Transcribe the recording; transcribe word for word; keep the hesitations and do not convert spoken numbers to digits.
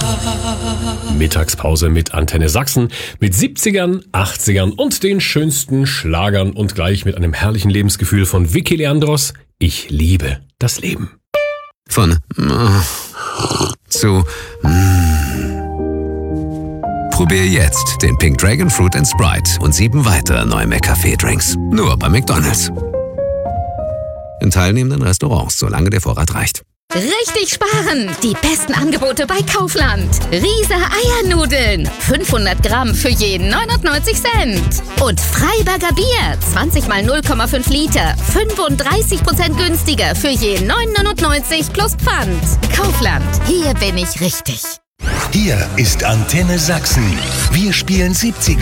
Mittagspause mit Antenne Sachsen, mit siebzigern, achtzigern und den schönsten Schlagern und gleich mit einem herrlichen Lebensgefühl von Vicky Leandros. Ich liebe das Leben. Von äh, zu mm. Probier jetzt den Pink Dragon Fruit and Sprite und sieben weitere neue McCafé-Drinks. Nur bei McDonald's. In teilnehmenden Restaurants, solange der Vorrat reicht. Richtig sparen! Die besten Angebote bei Kaufland. Riese Eiernudeln. fünfhundert Gramm für jeden neunundneunzig Cent. Und Freiberger Bier. zwanzig mal null Komma fünf Liter. fünfunddreißig Prozent günstiger für jeden neun neunundneunzig plus Pfand. Kaufland. Hier bin ich richtig. Hier ist Antenne Sachsen. Wir spielen siebziger.